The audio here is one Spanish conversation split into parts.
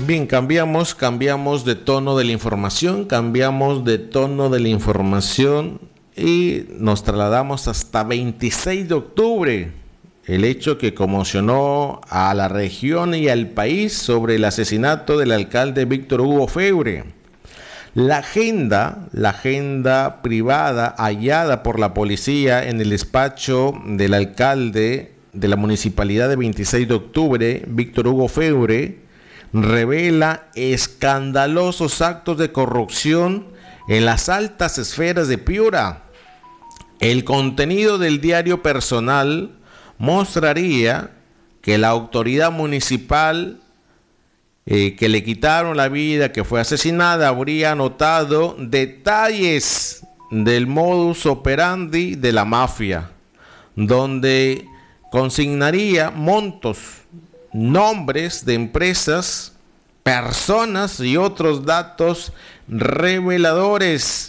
Bien, cambiamos de tono de la información, y nos trasladamos hasta 26 de octubre. El hecho que conmocionó a la región y al país sobre el asesinato del alcalde Víctor Hugo Febre. La agenda privada hallada por la policía en el despacho del alcalde de la municipalidad de 26 de octubre, Víctor Hugo Febre, revela escandalosos actos de corrupción en las altas esferas de Piura. El contenido del diario personal mostraría que la autoridad municipal que le quitaron la vida, que fue asesinada, habría notado detalles del modus operandi de la mafia, donde consignaría montos, nombres de empresas, personas y otros datos reveladores.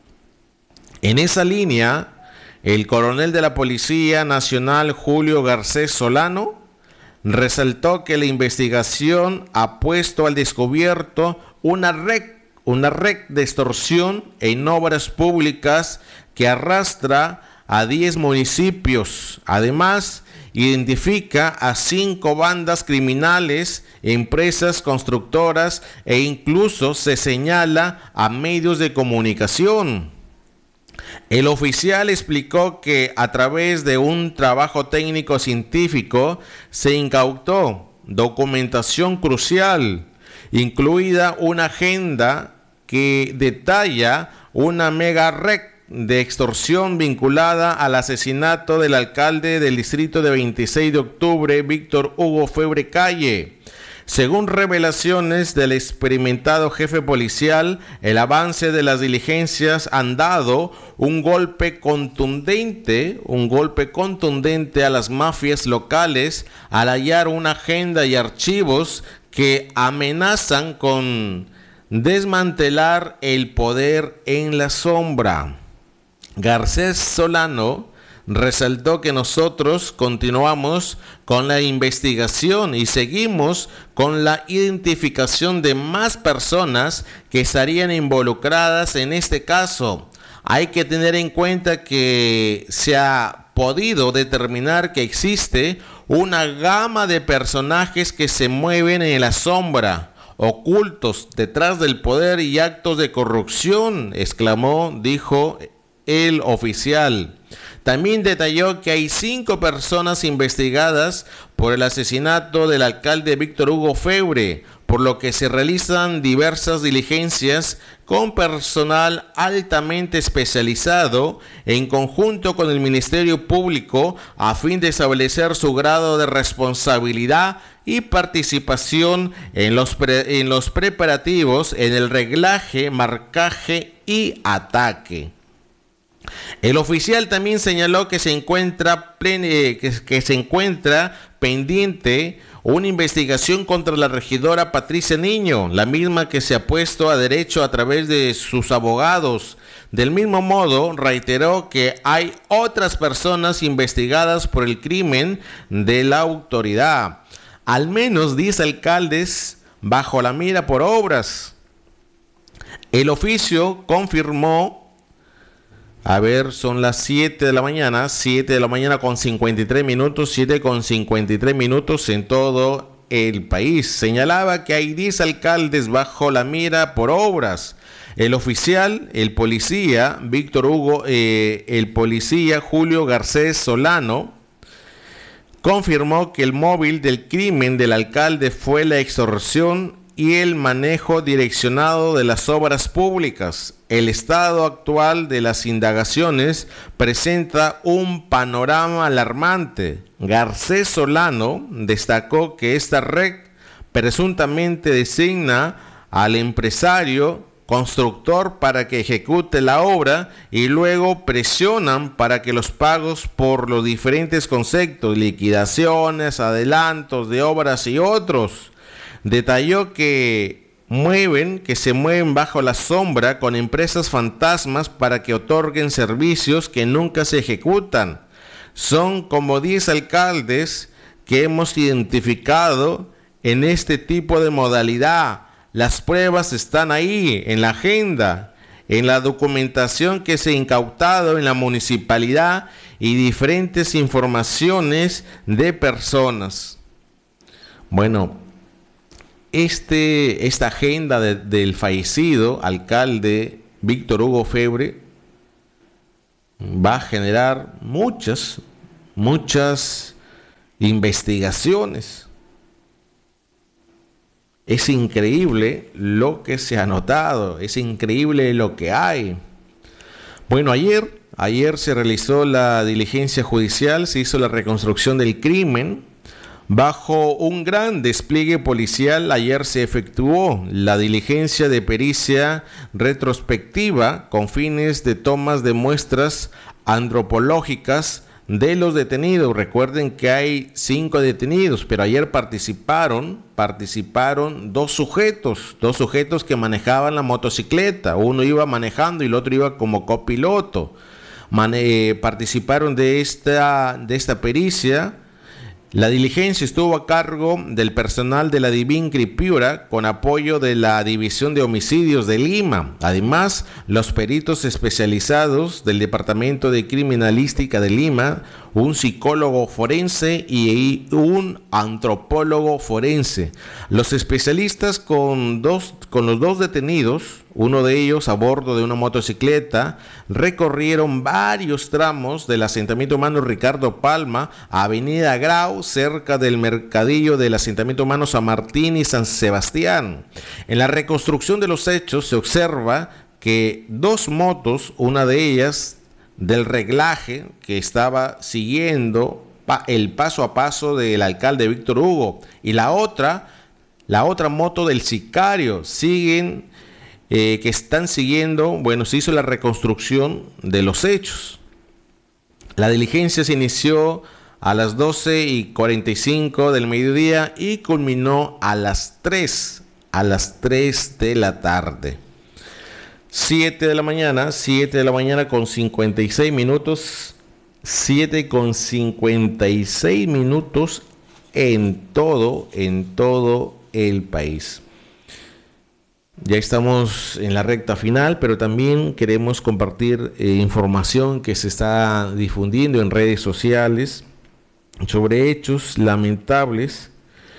En esa línea, el coronel de la Policía Nacional, Julio Garcés Solano, resaltó que la investigación ha puesto al descubierto una red de extorsión en obras públicas que arrastra a 10 municipios. Además, identifica a 5 bandas criminales, empresas constructoras e incluso se señala a medios de comunicación. El oficial explicó que a través de un trabajo técnico científico se incautó documentación crucial, incluida una agenda que detalla una mega red de extorsión vinculada al asesinato del alcalde del distrito de 26 de octubre, Víctor Hugo Febre Calle. Según revelaciones del experimentado jefe policial, el avance de las diligencias han dado un golpe contundente a las mafias locales al hallar una agenda y archivos que amenazan con desmantelar el poder en la sombra. Garcés Solano resaltó que nosotros continuamos con la investigación y seguimos con la identificación de más personas que estarían involucradas en este caso. Hay que tener en cuenta que se ha podido determinar que existe una gama de personajes que se mueven en la sombra, ocultos detrás del poder y actos de corrupción, dijo el oficial. También detalló que hay 5 personas investigadas por el asesinato del alcalde Víctor Hugo Febre, por lo que se realizan diversas diligencias con personal altamente especializado en conjunto con el Ministerio Público a fin de establecer su grado de responsabilidad y participación en los preparativos, en el reglaje, marcaje y ataque. El oficial también señaló que se encuentra pendiente una investigación contra la regidora Patricia Niño, la misma que se ha puesto a derecho a través de sus abogados. Del mismo modo, reiteró que hay otras personas investigadas por el crimen de la autoridad. Al menos 10 alcaldes bajo la mira por obras. El oficio confirmó. Son las 7 de la mañana con 53 minutos, 7 con 53 minutos en todo el país. Señalaba que hay 10 alcaldes bajo la mira por obras. El policía Julio Garcés Solano, confirmó que el móvil del crimen del alcalde fue la extorsión y el manejo direccionado de las obras públicas. El estado actual de las indagaciones presenta un panorama alarmante. Garcés Solano destacó que esta red presuntamente designa al empresario constructor para que ejecute la obra y luego presionan para que los pagos por los diferentes conceptos, liquidaciones, adelantos de obras y otros. Detalló que se mueven bajo la sombra con empresas fantasmas para que otorguen servicios que nunca se ejecutan. Son como 10 alcaldes que hemos identificado en este tipo de modalidad. Las pruebas están ahí, en la agenda, en la documentación que se ha incautado en la municipalidad y diferentes informaciones de personas. Bueno, esta agenda del fallecido alcalde Víctor Hugo Febre va a generar muchas investigaciones. Es increíble lo que se ha notado, es increíble lo que hay. Bueno, ayer se realizó la diligencia judicial, se hizo la reconstrucción del crimen. Bajo un gran despliegue policial, ayer se efectuó la diligencia de pericia retrospectiva con fines de tomas de muestras antropológicas de los detenidos. Recuerden que hay 5 detenidos, pero ayer participaron dos sujetos que manejaban la motocicleta. Uno iba manejando y el otro iba como copiloto. Participaron de esta pericia. La diligencia estuvo a cargo del personal de la DIVINCRI Piura con apoyo de la División de Homicidios de Lima. Además, los peritos especializados del Departamento de Criminalística de Lima, un psicólogo forense y un antropólogo forense. Los especialistas con los dos detenidos, uno de ellos a bordo de una motocicleta, recorrieron varios tramos del asentamiento humano Ricardo Palma a Avenida Grau, cerca del mercadillo del asentamiento humano San Martín y San Sebastián. En la reconstrucción de los hechos se observa que 2 motos, una de ellas del reglaje que estaba siguiendo el paso a paso del alcalde Víctor Hugo, y la otra moto del sicario, que están siguiendo. Bueno, se hizo la reconstrucción de los hechos. La diligencia se inició a las 12:45 del mediodía y culminó a las 3 de la tarde. 7 de la mañana con 56 minutos, 7:56 minutos en todo el país. Ya estamos en la recta final, pero también queremos compartir información que se está difundiendo en redes sociales sobre hechos lamentables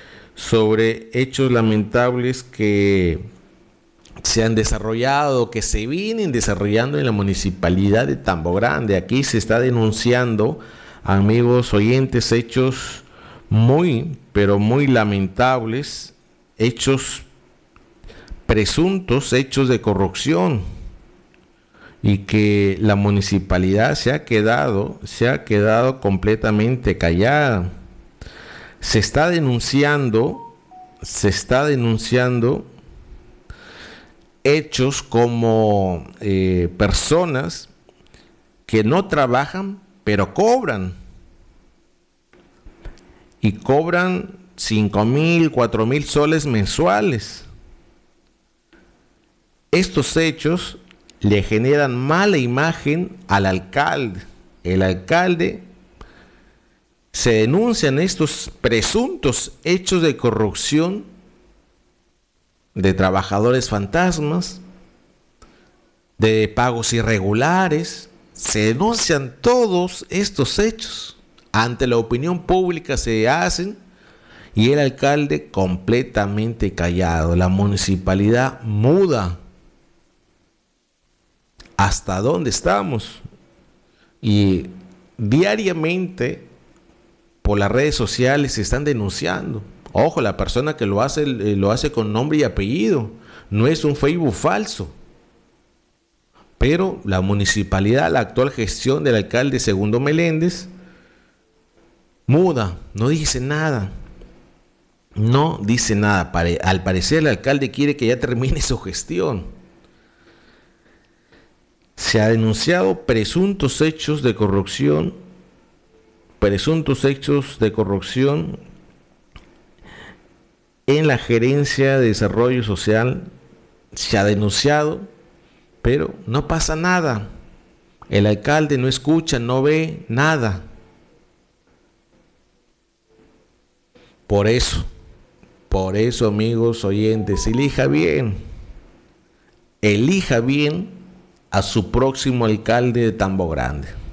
que se han desarrollado, que se vienen desarrollando en la municipalidad de Tambo Grande. Aquí se está denunciando, amigos oyentes, hechos pero muy lamentables, presuntos hechos de corrupción, y que la municipalidad se ha quedado completamente callada. Se está denunciando hechos como personas que no trabajan pero cobran, y cobran 5,000, 4,000 soles mensuales. Estos hechos le generan mala imagen al alcalde. El alcalde, se denuncian estos presuntos hechos de corrupción de trabajadores fantasmas, de pagos irregulares. Se denuncian todos estos hechos. Ante la opinión pública se hacen, y el alcalde completamente callado. La municipalidad muda. ¿Hasta dónde estamos? Y diariamente por las redes sociales se están denunciando. Ojo, la persona que lo hace con nombre y apellido. No es un Facebook falso. Pero la municipalidad, la actual gestión del alcalde Segundo Meléndez, muda, no dice nada. No dice nada. Al parecer el alcalde quiere que ya termine su gestión. Se ha denunciado presuntos hechos de corrupción en la Gerencia de Desarrollo Social. Se ha denunciado, pero no pasa nada. El alcalde no escucha, no ve nada. Por eso Por eso, amigos oyentes, elija bien a su próximo alcalde de Tambo Grande.